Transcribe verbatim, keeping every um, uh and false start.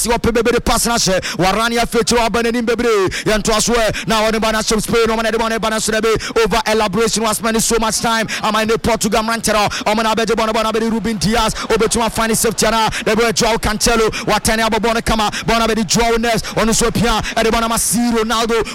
Siwa Bebe Passanashe, Warania Fetro Abanin Bebe, Yantoaswe, now on the Banasham Spain, on the Banasrebe, over elaboration was spending so much time. I'm in the Portugal Rantero, Omana Bejo Bonabanabe, Ruben Diaz, over to my final Septiana, the boy Joao Cancelo, Watania Bonacama, Bonabedi Joao Ness, on the Sopia, and the Bonamasi Ronaldo.